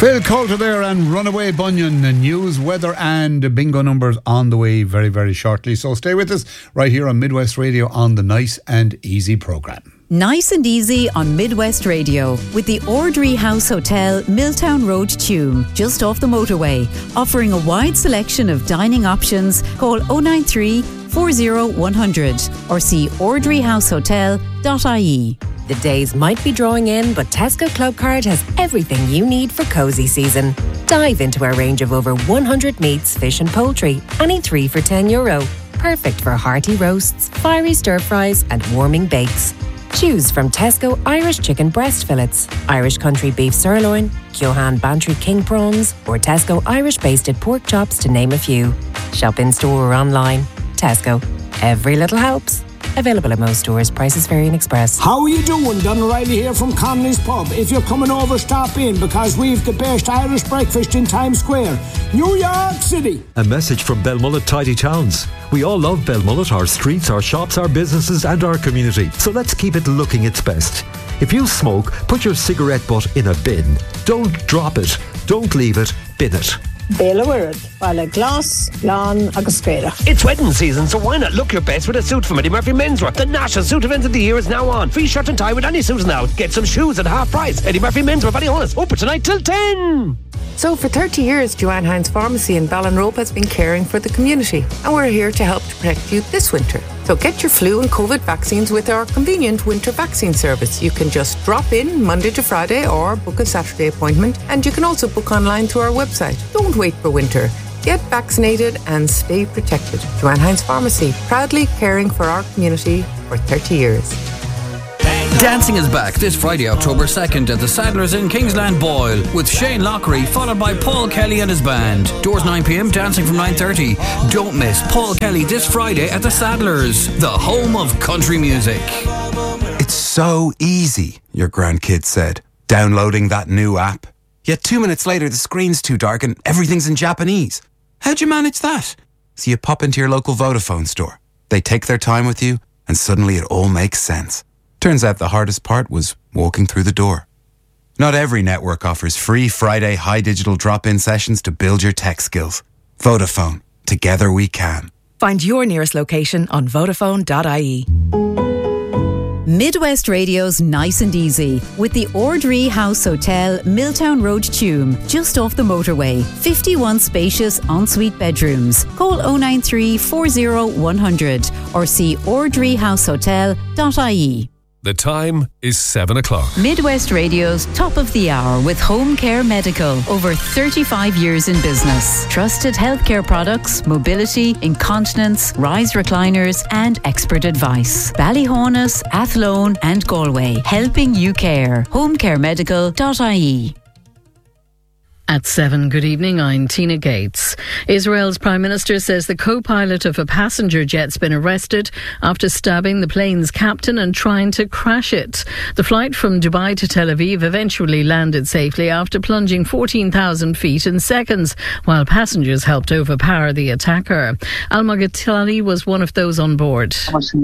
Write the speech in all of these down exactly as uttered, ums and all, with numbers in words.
Phil Coulter there and Runaway Bunyan. The news, weather and bingo numbers on the way very, very shortly. So stay with us right here on Midwest Radio on the Nice and Easy programme. Nice and Easy on Midwest Radio with the Ordry House Hotel, Milltown Road, Tuam, just off the motorway. Offering a wide selection of dining options. Call oh nine three, four oh one hundred or see ordry house hotel dot I E. The days might be drawing in, but Tesco Clubcard has everything you need for cosy season. Dive into our range of over one hundred meats, fish and poultry, any three for ten euro. Perfect for hearty roasts, fiery stir-fries and warming bakes. Choose from Tesco Irish chicken breast fillets, Irish country beef sirloin, Kyohan Bantry king prawns, or Tesco Irish basted pork chops, to name a few. Shop in store or online. Tesco. Every little helps. Available at most stores. Prices vary in Express. How are you doing? Don O'Reilly here from Connolly's Pub. If you're coming over, stop in, because we've the best Irish breakfast in Times Square, New York City. A message from Belmullet Tidy Towns. We all love Belmullet, our streets, our shops, our businesses and our community. So let's keep it looking its best. If you smoke, put your cigarette butt in a bin. Don't drop it. Don't leave it. Bin it. Béla Wirad, Bala Glass, Lan agus Screda. It's wedding season, so why not look your best with a suit from Eddie Murphy Menswear? The national suit event of the year is now on. Free shirt and tie with any suit now. Get some shoes at half price. Eddie Murphy Menswear, Ballyhonus, open tonight till ten. So for thirty years, Joanne Hines Pharmacy in Ballinrobe has been caring for the community, and we're here to help to protect you this winter. So get your flu and COVID vaccines with our convenient winter vaccine service. You can just drop in Monday to Friday or book a Saturday appointment, and you can also book online through our website. Don't wait for winter. Get vaccinated and stay protected. Joanne Hines Pharmacy, proudly caring for our community for thirty years. Dancing is back this Friday, October second at the Saddlers in Kingsland Boyle with Shane Lockery, followed by Paul Kelly and his band. Doors nine p.m, dancing from nine thirty. Don't miss Paul Kelly this Friday at the Saddlers, the home of country music. It's so easy, your grandkid said, downloading that new app. Yet two minutes later the screen's too dark and everything's in Japanese. How'd you manage that? So you pop into your local Vodafone store. They take their time with you and suddenly it all makes sense. Turns out the hardest part was walking through the door. Not every network offers free Friday high digital drop-in sessions to build your tech skills. Vodafone. Together we can. Find your nearest location on vodafone dot I E. Midwest Radio's Nice and Easy with the Ordry House Hotel, Milltown Road, Tuam, just off the motorway. fifty-one spacious ensuite bedrooms. Call oh nine three, four oh one hundred or see ordry house hotel dot I E. The time is seven o'clock. Midwest Radio's top of the hour with Home Care Medical. Over thirty-five years in business. Trusted healthcare products, mobility, incontinence, rise recliners and expert advice. Ballyhonus, Athlone and Galway. Helping you care. home care medical dot I E. At seven, good evening, I'm Tina Gates. Israel's Prime Minister says the co-pilot of a passenger jet's been arrested after stabbing the plane's captain and trying to crash it. The flight from Dubai to Tel Aviv eventually landed safely after plunging fourteen thousand feet in seconds, while passengers helped overpower the attacker. Al-Maghatali was one of those on board.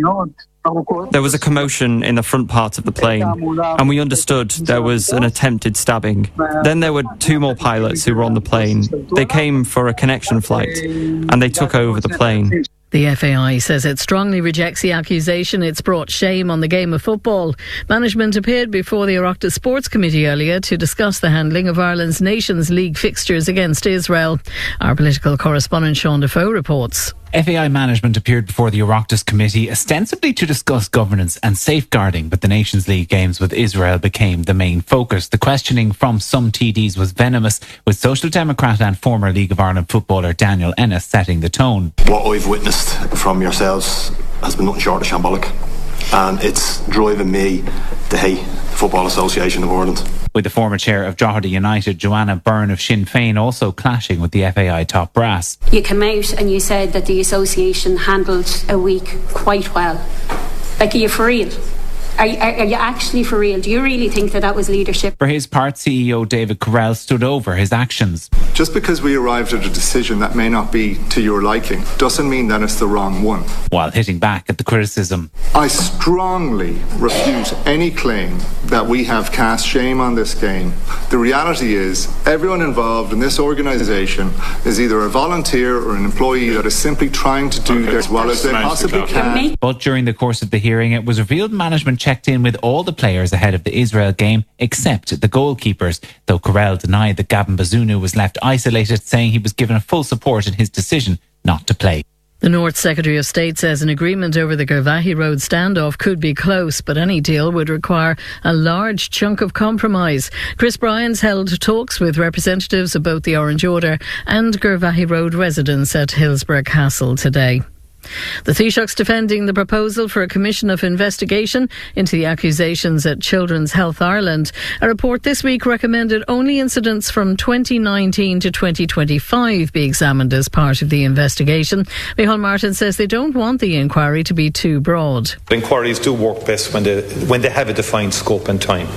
There was a commotion in the front part of the plane, and we understood there was an attempted stabbing. Then there were two more pilots who were on the plane. They came for a connection flight, and they took over the plane. The F A I says it strongly rejects the accusation. It's brought shame on the game of football. Management appeared before the Oireachtas Sports Committee earlier to discuss the handling of Ireland's Nations League fixtures against Israel. Our political correspondent Sean Defoe reports. F A I management appeared before the Oireachtas Committee ostensibly to discuss governance and safeguarding, but the Nations League games with Israel became the main focus. The questioning from some T Ds was venomous, with Social Democrat and former League of Ireland footballer Daniel Ennis setting the tone. What I've witnessed from yourselves has been nothing short of shambolic, and it's driving me to hate the Football Association of Ireland. With the former chair of Drogheda United, Joanna Byrne of Sinn Féin, also clashing with the F A I top brass. You came out and you said that the association handled a week quite well. Like, are you for real? Are, are, are you actually for real? Do you really think that that was leadership? For his part, C E O David Correll stood over his actions. Just because we arrived at a decision that may not be to your liking doesn't mean that it's the wrong one. While hitting back at the criticism. I strongly refute any claim that we have cast shame on this game. The reality is everyone involved in this organisation is either a volunteer or an employee that is simply trying to do okay. as well as they possibly can. But during the course of the hearing, it was revealed management checked in with all the players ahead of the Israel game, except the goalkeepers, though Correll denied that Gavin Bazunu was left isolated, saying he was given full support in his decision not to play. The North Secretary of State says an agreement over the Gervahi Road standoff could be close, but any deal would require a large chunk of compromise. Chris Bryans held talks with representatives of both the Orange Order and Gervahi Road residents at Hillsborough Castle today. The Taoiseach's defending the proposal for a commission of investigation into the accusations at Children's Health Ireland. A report this week recommended only incidents from twenty nineteen to twenty twenty-five be examined as part of the investigation. Micheál Martin says they don't want the inquiry to be too broad. Inquiries do work best when they, when they have a defined scope and time.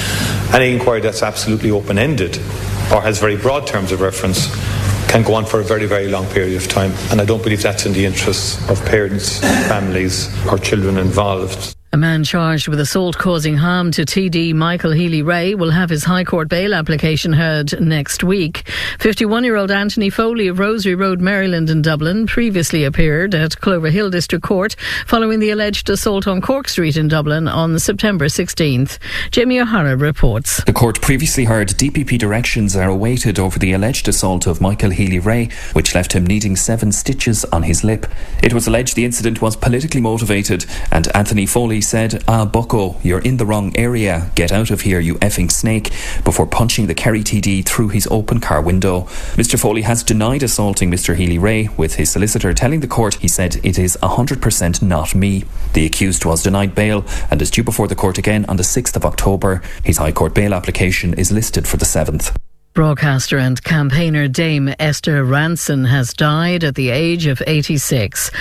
Any inquiry that's absolutely open-ended or has very broad terms of reference can go on for a very, very long period of time. And I don't believe that's in the interests of parents, families or children involved. A man charged with assault causing harm to T D Michael Healy-Rae will have his High Court bail application heard next week. fifty-one-year-old Anthony Foley of Rosary Road, Maryland in Dublin previously appeared at Clover Hill District Court following the alleged assault on Cork Street in Dublin on September sixteenth. Jamie O'Hara reports. The court previously heard D P P directions are awaited over the alleged assault of Michael Healy-Rae, which left him needing seven stitches on his lip. It was alleged the incident was politically motivated, and Anthony Foley said, "Ah, bucko, you're in the wrong area. Get out of here, you effing snake," before punching the Kerry T D through his open car window. Mister Foley has denied assaulting Mister Healy-Rae, with his solicitor telling the court he said it is one hundred percent not me. The accused was denied bail and is due before the court again on the sixth of October. His High Court bail application is listed for the seventh. Broadcaster and campaigner Dame Esther Ranson has died at the age of eighty-six.